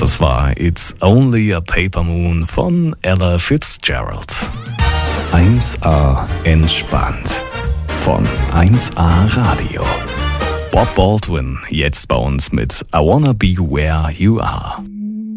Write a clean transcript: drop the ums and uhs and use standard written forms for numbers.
Das war It's Only a Paper Moon von Ella Fitzgerald. 1A entspannt von 1A Radio. Bob Baldwin jetzt bei uns mit I Wanna Be Where You Are.